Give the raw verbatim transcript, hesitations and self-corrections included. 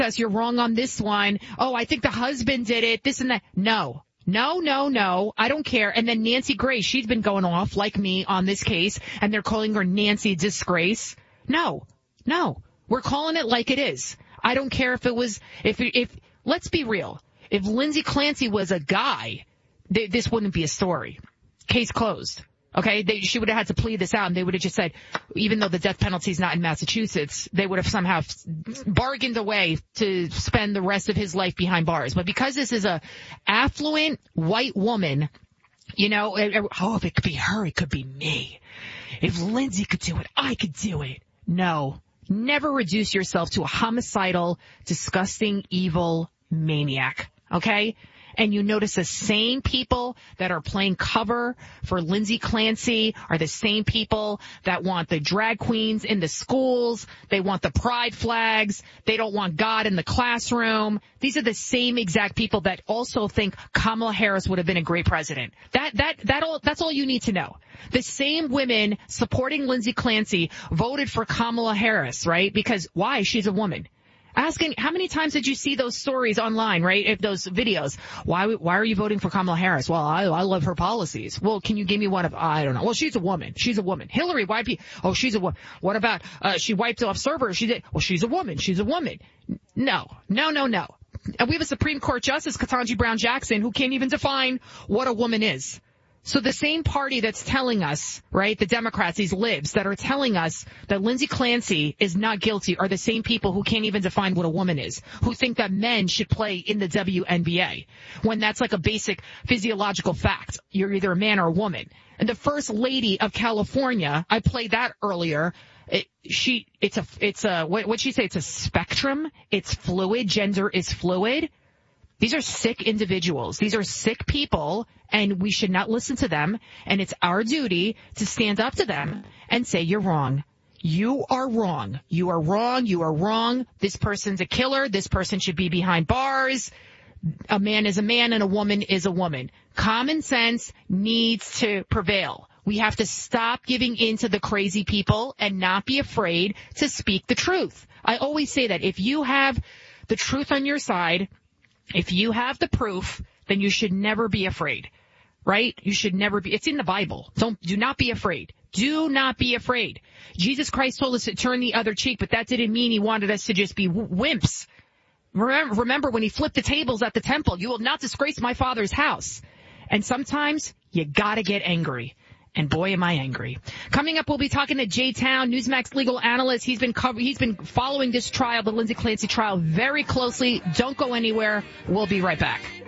us, you're wrong on this one. Oh, I think the husband did it, this and that. No. No, no, no. I don't care. And then Nancy Grace, she's been going off like me on this case, and they're calling her Nancy Disgrace. No. No. We're calling it like it is. I don't care if it was, if, if, let's be real. If Lindsay Clancy was a guy, th- this wouldn't be a story. Case closed. Okay? They, she would have had to plead this out, and they would have just said, even though the death penalty is not in Massachusetts, they would have somehow bargained a way to spend the rest of his life behind bars. But because this is a affluent white woman, you know, oh, if it could be her, it could be me. If Lindsay could do it, I could do it. No. Never reduce yourself to a homicidal, disgusting, evil maniac. Okay? And you notice the same people that are playing cover for Lindsay Clancy are the same people that want the drag queens in the schools. They want the pride flags. They don't want God in the classroom. These are the same exact people that also think Kamala Harris would have been a great president. That, that, that all, that's all you need to know. The same women supporting Lindsay Clancy voted for Kamala Harris, right? Because why? She's a woman. Asking, how many times did you see those stories online, right? If those videos, why, why are you voting for Kamala Harris? Well, I, I love her policies. Well, can you give me one of, I don't know. Well, she's a woman. She's a woman. Hillary, why be, oh, she's a woman. What about, uh, she wiped off servers. She did, well, she's a woman. She's a woman. No, no, no, no. And we have a Supreme Court Justice, Ketanji Brown Jackson, who can't even define what a woman is. So the same party that's telling us, right, the Democrats, these libs that are telling us that Lindsay Clancy is not guilty are the same people who can't even define what a woman is, who think that men should play in the W N B A, when that's like a basic physiological fact. You're either a man or a woman. And the First Lady of California, I played that earlier. It, she, it's a, it's a, what, what'd she say? It's a spectrum. It's fluid. Gender is fluid. These are sick individuals. These are sick people, and we should not listen to them. And it's our duty to stand up to them and say, you're wrong. You are wrong. You are wrong. You are wrong. This person's a killer. This person should be behind bars. A man is a man and a woman is a woman. Common sense needs to prevail. We have to stop giving in to the crazy people and not be afraid to speak the truth. I always say that if you have the truth on your side, if you have the proof, then you should never be afraid, right? You should never be. It's in the Bible. Don't, do not be afraid. Do not be afraid. Jesus Christ told us to turn the other cheek, but that didn't mean he wanted us to just be wimps. Remember, remember when he flipped the tables at the temple, you will not disgrace my Father's house. And sometimes you gotta get angry. And boy, am I angry. Coming up, we'll be talking to Jay Town, Newsmax legal analyst. He's been cover- he's been following this trial, the Lindsay Clancy trial, very closely. Don't go anywhere. We'll be right back.